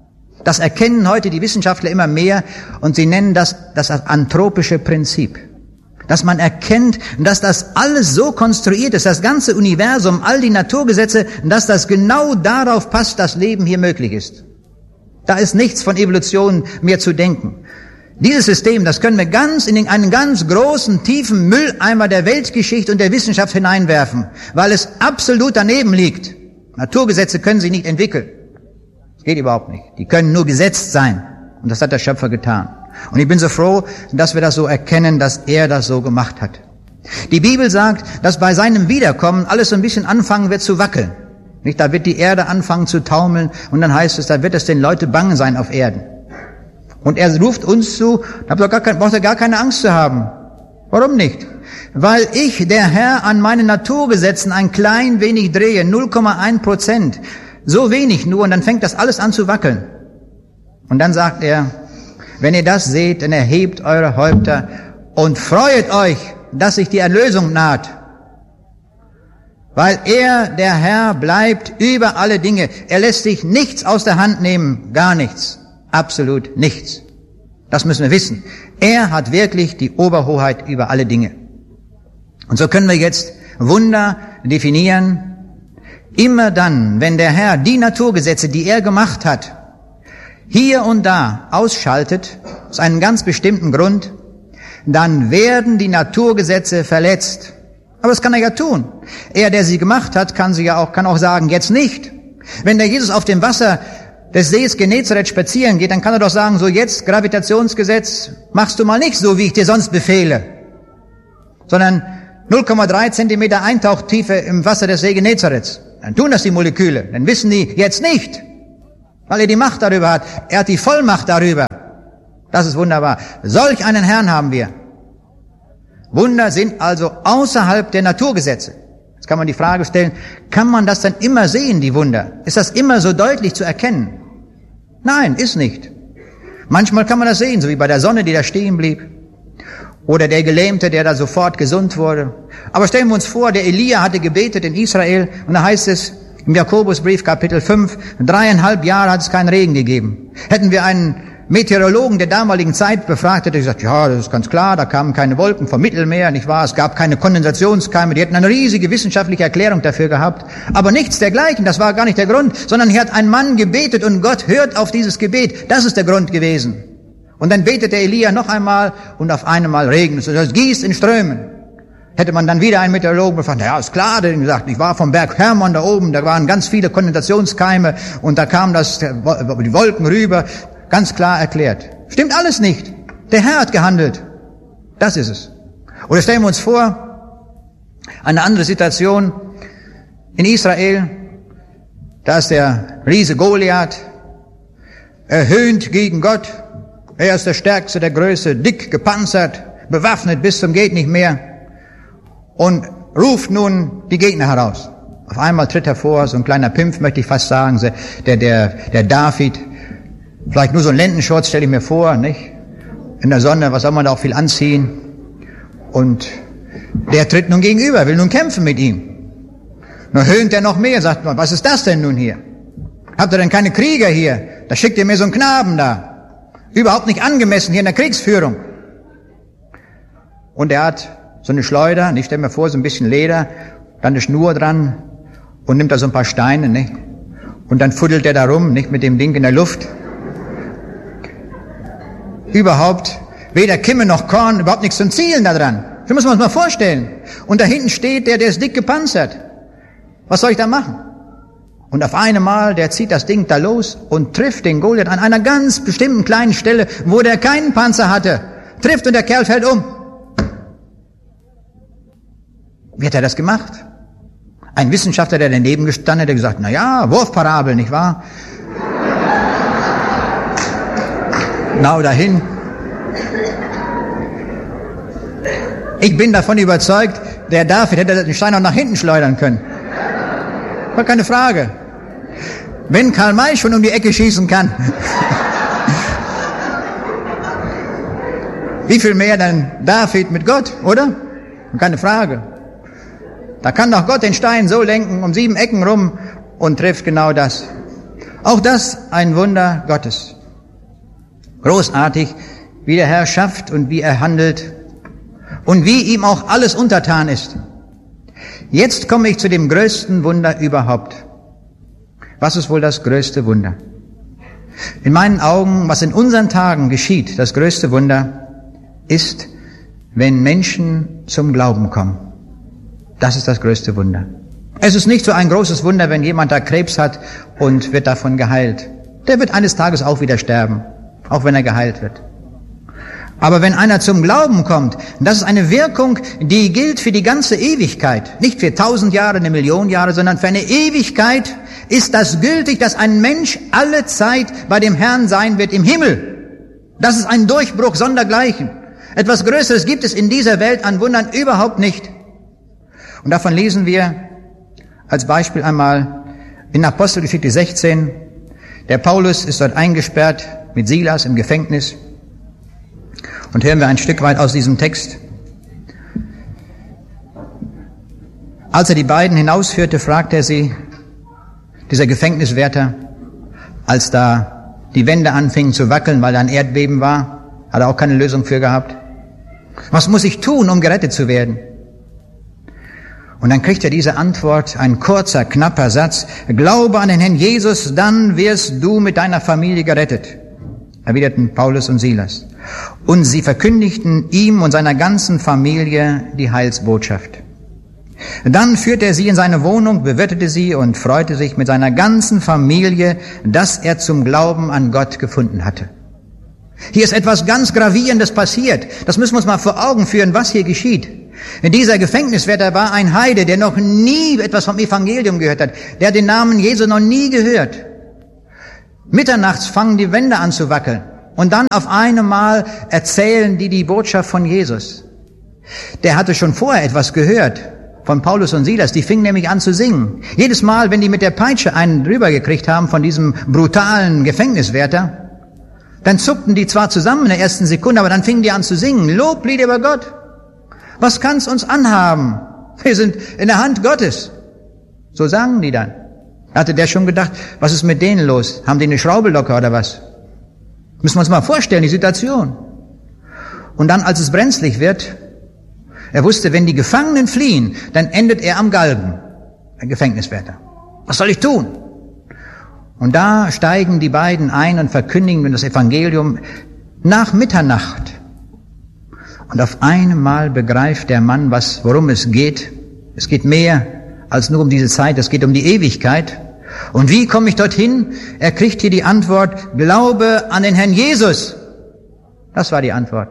Das erkennen heute die Wissenschaftler immer mehr und sie nennen das anthropische Prinzip. Dass man erkennt, dass das alles so konstruiert ist, das ganze Universum, all die Naturgesetze, dass das genau darauf passt, dass Leben hier möglich ist. Da ist nichts von Evolution mehr zu denken. Dieses System, das können wir ganz in einen ganz großen, tiefen Mülleimer der Weltgeschichte und der Wissenschaft hineinwerfen, weil es absolut daneben liegt. Naturgesetze können sie nicht entwickeln. Das geht überhaupt nicht. Die können nur gesetzt sein. Und das hat der Schöpfer getan. Und ich bin so froh, dass wir das so erkennen, dass er das so gemacht hat. Die Bibel sagt, dass bei seinem Wiederkommen alles so ein bisschen anfangen wird zu wackeln. Nicht? Da wird die Erde anfangen zu taumeln und dann heißt es, da wird es den Leuten bange sein auf Erden. Und er ruft uns zu, da braucht ihr gar keine Angst zu haben. Warum nicht? Weil ich, der Herr, an meinen Naturgesetzen ein klein wenig drehe, 0,1%. So wenig nur und dann fängt das alles an zu wackeln. Und dann sagt er, wenn ihr das seht, dann erhebt eure Häupter und freuet euch, dass sich die Erlösung naht. Weil er, der Herr, bleibt über alle Dinge. Er lässt sich nichts aus der Hand nehmen, gar nichts, absolut nichts. Das müssen wir wissen. Er hat wirklich die Oberhoheit über alle Dinge. Und so können wir jetzt Wunder definieren. Immer dann, wenn der Herr die Naturgesetze, die er gemacht hat, hier und da ausschaltet, aus einem ganz bestimmten Grund, dann werden die Naturgesetze verletzt. Aber das kann er ja tun. Er, der sie gemacht hat, kann auch sagen, jetzt nicht. Wenn der Jesus auf dem Wasser des Sees Genezareth spazieren geht, dann kann er doch sagen, so jetzt, Gravitationsgesetz, machst du mal nicht so, wie ich dir sonst befehle. Sondern 0,3 Zentimeter Eintauchtiefe im Wasser des See Genezarets. Dann tun das die Moleküle. Dann wissen die jetzt nicht, weil er die Macht darüber hat. Er hat die Vollmacht darüber. Das ist wunderbar. Solch einen Herrn haben wir. Wunder sind also außerhalb der Naturgesetze. Jetzt kann man die Frage stellen, kann man das dann immer sehen, die Wunder? Ist das immer so deutlich zu erkennen? Nein, ist nicht. Manchmal kann man das sehen, so wie bei der Sonne, die da stehen blieb. Oder der Gelähmte, der da sofort gesund wurde. Aber stellen wir uns vor, der Elia hatte gebetet in Israel und da heißt es im Jakobusbrief Kapitel 5, 3,5 Jahre hat es keinen Regen gegeben. Hätten wir einen Meteorologen der damaligen Zeit befragt, hätte gesagt, ja, das ist ganz klar, da kamen keine Wolken vom Mittelmeer, nicht wahr? Es gab keine Kondensationskeime, die hätten eine riesige wissenschaftliche Erklärung dafür gehabt. Aber nichts dergleichen, das war gar nicht der Grund, sondern hier hat ein Mann gebetet und Gott hört auf dieses Gebet. Das ist der Grund gewesen. Und dann betet der Elia noch einmal und auf einmal regnet es. Es gießt in Strömen. Hätte man dann wieder einen Meteorologen befragt, ja, ist klar, der hat gesagt, ich war vom Berg Hermon da oben, da waren ganz viele Kondensationskeime und da kam die Wolken rüber. Ganz klar erklärt. Stimmt alles nicht. Der Herr hat gehandelt. Das ist es. Oder stellen wir uns vor, eine andere Situation in Israel, da ist der Riese Goliath, er höhnt gegen Gott, er ist der Stärkste, der Größte, dick gepanzert, bewaffnet bis zum geht nicht mehr und ruft nun die Gegner heraus. Auf einmal tritt hervor, so ein kleiner Pimpf, möchte ich fast sagen, der David. Vielleicht nur so ein Lendenschurz, stelle ich mir vor, nicht? In der Sonne, was soll man da auch viel anziehen? Und der tritt nun gegenüber, will nun kämpfen mit ihm. Nun höhnt er noch mehr, sagt man, was ist das denn nun hier? Habt ihr denn keine Krieger hier? Da schickt ihr mir so einen Knaben da. Überhaupt nicht angemessen hier in der Kriegsführung. Und er hat so eine Schleuder, ich stelle mir vor, so ein bisschen Leder, dann eine Schnur dran und nimmt da so ein paar Steine, nicht? Und dann fuddelt er da rum, nicht, mit dem Ding in der Luft. Überhaupt weder Kimme noch Korn, überhaupt nichts zum Zielen da dran. Das muss man uns mal vorstellen. Und da hinten steht der ist dick gepanzert. Was soll ich da machen? Und auf einmal, der zieht das Ding da los und trifft den Goliath an einer ganz bestimmten kleinen Stelle, wo der keinen Panzer hatte. Trifft und der Kerl fällt um. Wie hat er das gemacht? Ein Wissenschaftler, der daneben gestanden hat, der gesagt, na ja, Wurfparabel, nicht wahr? Genau dahin. Ich bin davon überzeugt, der David hätte den Stein auch nach hinten schleudern können. War keine Frage. Wenn Karl May schon um die Ecke schießen kann, wie viel mehr dann David mit Gott, oder? Keine Frage. Da kann doch Gott den Stein so lenken, um 7 Ecken rum und trifft genau das. Auch das ein Wunder Gottes. Großartig, wie der Herr schafft und wie er handelt und wie ihm auch alles untertan ist. Jetzt komme ich zu dem größten Wunder überhaupt. Was ist wohl das größte Wunder? In meinen Augen, was in unseren Tagen geschieht, das größte Wunder, ist, wenn Menschen zum Glauben kommen. Das ist das größte Wunder. Es ist nicht so ein großes Wunder, wenn jemand da Krebs hat und wird davon geheilt. Der wird eines Tages auch wieder sterben, auch wenn er geheilt wird. Aber wenn einer zum Glauben kommt, das ist eine Wirkung, die gilt für die ganze Ewigkeit. Nicht für 1000 Jahre, 1 Million Jahre, sondern für eine Ewigkeit ist das gültig, dass ein Mensch alle Zeit bei dem Herrn sein wird im Himmel. Das ist ein Durchbruch sondergleichen. Etwas Größeres gibt es in dieser Welt an Wundern überhaupt nicht. Und davon lesen wir als Beispiel einmal in Apostelgeschichte 16. Der Paulus ist dort eingesperrt mit Silas im Gefängnis. Und hören wir ein Stück weit aus diesem Text. Als er die beiden hinausführte, fragte er sie, dieser Gefängniswärter, als da die Wände anfingen zu wackeln, weil da ein Erdbeben war, hat er auch keine Lösung für gehabt. Was muss ich tun, um gerettet zu werden? Und dann kriegt er diese Antwort, ein kurzer, knapper Satz, Glaube an den Herrn Jesus, dann wirst du mit deiner Familie gerettet, erwiderten Paulus und Silas. Und sie verkündigten ihm und seiner ganzen Familie die Heilsbotschaft. Dann führte er sie in seine Wohnung, bewirtete sie und freute sich mit seiner ganzen Familie, dass er zum Glauben an Gott gefunden hatte. Hier ist etwas ganz Gravierendes passiert. Das müssen wir uns mal vor Augen führen, was hier geschieht. Dieser Gefängniswärter war ein Heide, der noch nie etwas vom Evangelium gehört hat. Der hat den Namen Jesu noch nie gehört. Mitternachts fangen die Wände an zu wackeln. Und dann auf einmal erzählen die Botschaft von Jesus. Der hatte schon vorher etwas gehört von Paulus und Silas. Die fingen nämlich an zu singen. Jedes Mal, wenn die mit der Peitsche einen drüber gekriegt haben von diesem brutalen Gefängniswärter, dann zuckten die zwar zusammen in der ersten Sekunde, aber dann fingen die an zu singen. Loblied über Gott. Was kann's uns anhaben? Wir sind in der Hand Gottes. So sangen die dann. Hatte der schon gedacht, was ist mit denen los? Haben die eine Schraube locker oder was? Müssen wir uns mal vorstellen, die Situation. Und dann, als es brenzlig wird, er wusste, wenn die Gefangenen fliehen, dann endet er am Galgen, ein Gefängniswärter. Was soll ich tun? Und da steigen die beiden ein und verkündigen das Evangelium nach Mitternacht. Und auf einmal begreift der Mann, worum es geht. Es geht mehr als nur um diese Zeit, es geht um die Ewigkeit. Und wie komme ich dorthin? Er kriegt hier die Antwort, Glaube an den Herrn Jesus. Das war die Antwort.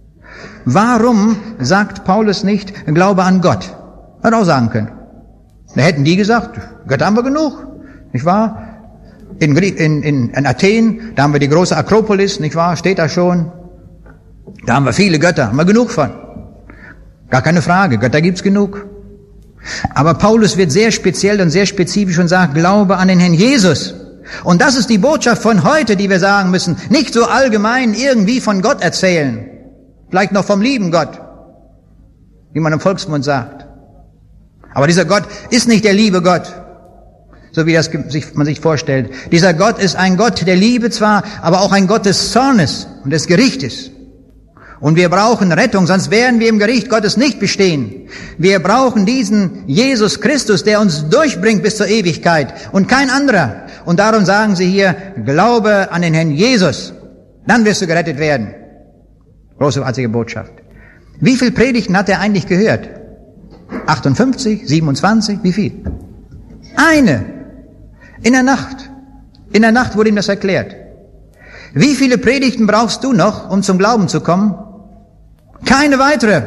Warum sagt Paulus nicht, Glaube an Gott? Hätte auch sagen können. Da hätten die gesagt, Götter haben wir genug, nicht wahr? In Athen, da haben wir die große Akropolis, nicht wahr? Steht da schon. Da haben wir viele Götter, haben wir genug von. Gar keine Frage, Götter gibt's genug. Aber Paulus wird sehr speziell und sehr spezifisch und sagt, Glaube an den Herrn Jesus. Und das ist die Botschaft von heute, die wir sagen müssen. Nicht so allgemein irgendwie von Gott erzählen. Vielleicht noch vom lieben Gott, wie man im Volksmund sagt. Aber dieser Gott ist nicht der liebe Gott, so wie man sich vorstellt. Dieser Gott ist ein Gott der Liebe zwar, aber auch ein Gott des Zornes und des Gerichtes. Und wir brauchen Rettung, sonst werden wir im Gericht Gottes nicht bestehen. Wir brauchen diesen Jesus Christus, der uns durchbringt bis zur Ewigkeit und kein anderer. Und darum sagen sie hier, Glaube an den Herrn Jesus, dann wirst du gerettet werden. Großartige Botschaft. Wie viel Predigten hat er eigentlich gehört? 58, 27, wie viel? Eine. In der Nacht. In der Nacht wurde ihm das erklärt. Wie viele Predigten brauchst du noch, um zum Glauben zu kommen? Keine weitere.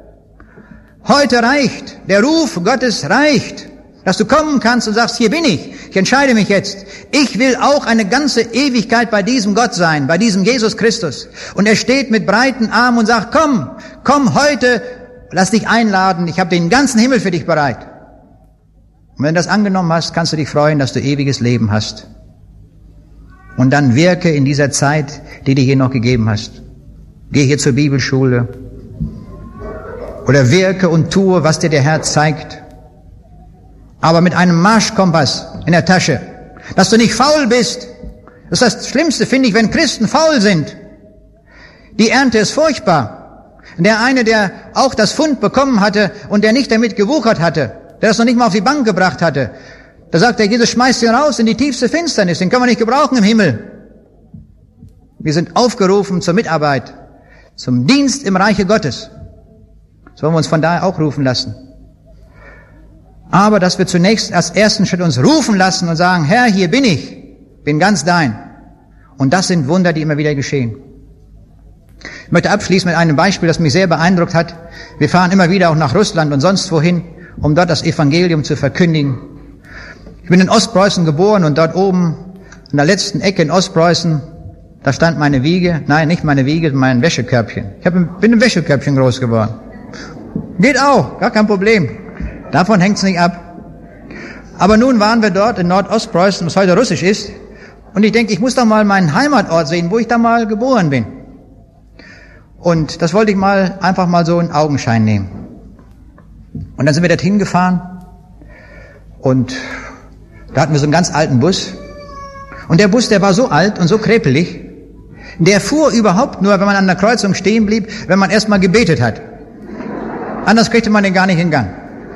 Heute reicht. Der Ruf Gottes reicht. Dass du kommen kannst und sagst, hier bin ich. Ich entscheide mich jetzt. Ich will auch eine ganze Ewigkeit bei diesem Gott sein, bei diesem Jesus Christus. Und er steht mit breiten Armen und sagt, komm heute, lass dich einladen. Ich habe den ganzen Himmel für dich bereit. Und wenn du das angenommen hast, kannst du dich freuen, dass du ewiges Leben hast. Und dann wirke in dieser Zeit, die dir hier noch gegeben hast. Geh hier zur Bibelschule. Oder wirke und tue, was dir der Herr zeigt. Aber mit einem Marschkompass in der Tasche. Dass du nicht faul bist. Das ist das Schlimmste, finde ich, wenn Christen faul sind. Die Ernte ist furchtbar. Der eine, der auch das Pfund bekommen hatte und der nicht damit gewuchert hatte, der das noch nicht mal auf die Bank gebracht hatte, da sagt er, Jesus schmeißt ihn raus in die tiefste Finsternis, den können wir nicht gebrauchen im Himmel. Wir sind aufgerufen zur Mitarbeit, zum Dienst im Reiche Gottes. Das wollen wir uns von daher auch rufen lassen. Aber dass wir zunächst als ersten Schritt uns rufen lassen und sagen, Herr, hier bin ich, bin ganz dein. Und das sind Wunder, die immer wieder geschehen. Ich möchte abschließen mit einem Beispiel, das mich sehr beeindruckt hat. Wir fahren immer wieder auch nach Russland und sonst wohin, um dort das Evangelium zu verkündigen. Ich bin in Ostpreußen geboren und dort oben in der letzten Ecke in Ostpreußen, da stand meine Wiege. Nein, nicht meine Wiege, mein Wäschekörbchen. Bin im Wäschekörbchen groß geworden. Geht auch, gar kein Problem. Davon hängt's nicht ab. Aber nun waren wir dort in Nordostpreußen, was heute russisch ist. Und ich denke, ich muss doch mal meinen Heimatort sehen, wo ich da mal geboren bin. Und das wollte ich einfach mal so in Augenschein nehmen. Und dann sind wir dorthin gefahren. Und da hatten wir so einen ganz alten Bus. Und der Bus, der war so alt und so krepelig, der fuhr überhaupt nur, wenn man an der Kreuzung stehen blieb, wenn man erstmal gebetet hat. Anders kriegte man den gar nicht in Gang.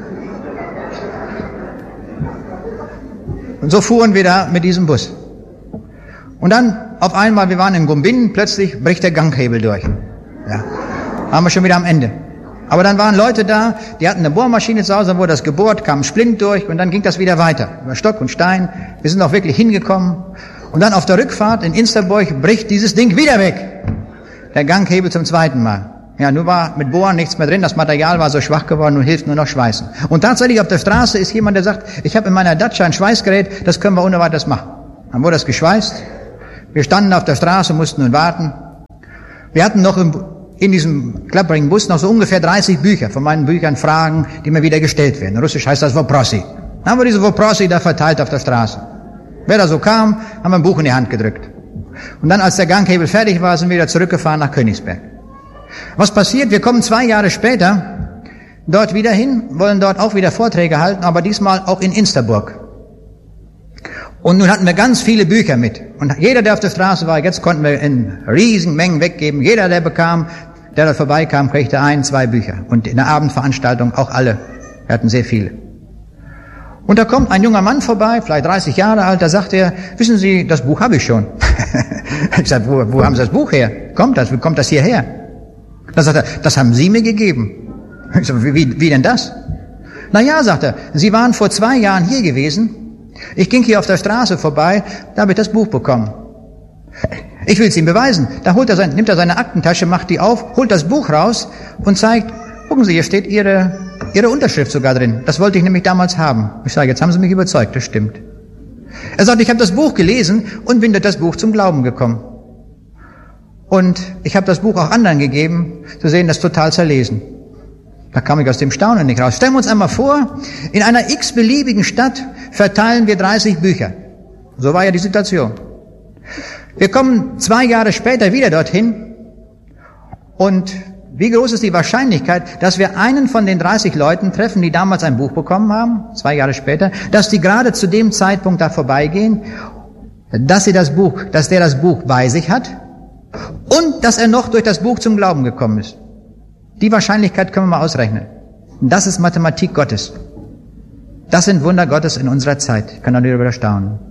Und so fuhren wir da mit diesem Bus. Und dann auf einmal, wir waren in Gumbin, plötzlich bricht der Ganghebel durch. Ja, waren wir schon wieder am Ende. Aber dann waren Leute da, die hatten eine Bohrmaschine zu Hause, dann wurde das gebohrt, kam ein Splint durch und dann ging das wieder weiter. Über Stock und Stein. Wir sind auch wirklich hingekommen. Und dann auf der Rückfahrt in Insterburg bricht dieses Ding wieder weg. Der Ganghebel zum zweiten Mal. Ja, nun war mit Bohren nichts mehr drin, das Material war so schwach geworden, nun hilft nur noch Schweißen. Und tatsächlich auf der Straße ist jemand, der sagt, ich habe in meiner Dacia ein Schweißgerät, das können wir ohne weiteres machen. Dann wurde das geschweißt. Wir standen auf der Straße, mussten nun warten. Wir hatten noch in diesem klapprigen Bus noch so ungefähr 30 Bücher, von meinen Büchern Fragen, die mir wieder gestellt werden. In Russisch heißt das Woprosi. Dann haben wir diese Woprosi da verteilt auf der Straße. Wer da so kam, haben wir ein Buch in die Hand gedrückt. Und dann, als der Ganghebel fertig war, sind wir wieder zurückgefahren nach Königsberg. Was passiert? Wir kommen 2 Jahre später dort wieder hin, wollen dort auch wieder Vorträge halten, aber diesmal auch in Insterburg. Und nun hatten wir ganz viele Bücher mit. Und jeder, der auf der Straße war, jetzt konnten wir in riesigen Mengen weggeben. Jeder, der da vorbeikam, kriegte 1, 2 Bücher. Und in der Abendveranstaltung auch alle. Wir hatten sehr viele. Und da kommt ein junger Mann vorbei, vielleicht 30 Jahre alt, da sagt er, wissen Sie, das Buch habe ich schon. Ich sage, wo haben Sie das Buch her? Wie kommt das hierher? Da sagt er, das haben Sie mir gegeben. Ich sage, wie denn das? Na ja, sagt er, Sie waren vor 2 Jahren hier gewesen. Ich ging hier auf der Straße vorbei, da habe ich das Buch bekommen. Ich will es ihm beweisen. Da nimmt er seine Aktentasche, macht die auf, holt das Buch raus und zeigt, gucken Sie, hier steht Ihre Unterschrift sogar drin. Das wollte ich nämlich damals haben. Ich sage, jetzt haben Sie mich überzeugt, das stimmt. Er sagt, ich habe das Buch gelesen und bin durch das Buch zum Glauben gekommen. Und ich habe das Buch auch anderen gegeben, zu sehen, das total zerlesen. Da kam ich aus dem Staunen nicht raus. Stellen wir uns einmal vor, in einer x-beliebigen Stadt verteilen wir 30 Bücher. So war ja die Situation. Wir kommen 2 Jahre später wieder dorthin. Und wie groß ist die Wahrscheinlichkeit, dass wir einen von den 30 Leuten treffen, die damals ein Buch bekommen haben, 2 Jahre später, dass die gerade zu dem Zeitpunkt da vorbeigehen, dass der das Buch bei sich hat und dass er noch durch das Buch zum Glauben gekommen ist. Die Wahrscheinlichkeit können wir mal ausrechnen. Das ist Mathematik Gottes. Das sind Wunder Gottes in unserer Zeit. Ich kann darüber erstaunen.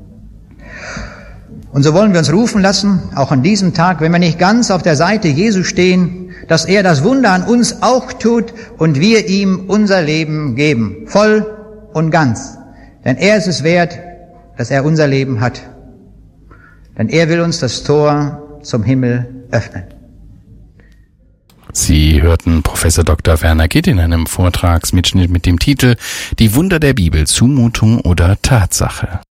Und so wollen wir uns rufen lassen, auch an diesem Tag, wenn wir nicht ganz auf der Seite Jesu stehen, dass er das Wunder an uns auch tut und wir ihm unser Leben geben. Voll und ganz. Denn er ist es wert, dass er unser Leben hat. Denn er will uns das Tor zum Himmel öffnen. Sie hörten Professor Dr. Werner Kitt in einem Vortragsmitschnitt mit dem Titel Die Wunder der Bibel, Zumutung oder Tatsache.